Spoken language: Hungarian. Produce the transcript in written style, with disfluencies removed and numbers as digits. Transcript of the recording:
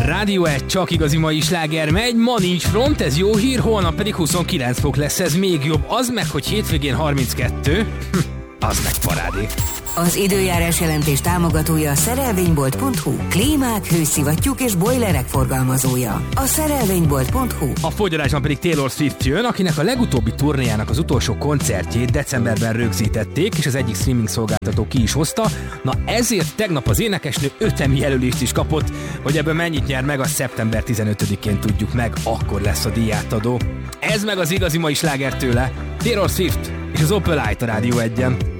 Rádió 1, csak igazi mai sláger megy, ma nincs front, ez jó hír, holnap pedig 29 fok lesz, ez még jobb, az meg, hogy hétvégén 32, az meg parádé. Az időjárás jelentés támogatója a szerelvénybolt.hu, klímák, hőszivattyúk és bojlerek forgalmazója. A szerelvénybolt.hu. A foglalásban pedig Taylor Swift jön, akinek a legutóbbi turnéjának az utolsó koncertjét decemberben rögzítették, és az egyik streaming szolgáltató ki is hozta. Na ezért tegnap az énekesnő 5 Emmy jelölést is kapott, hogy ebből mennyit nyer meg, a szeptember 15-én tudjuk meg, akkor lesz a díjátadó. Ez meg az igazi mai sláger tőle, Taylor Swift és az Opel Light a Rádió 1-en.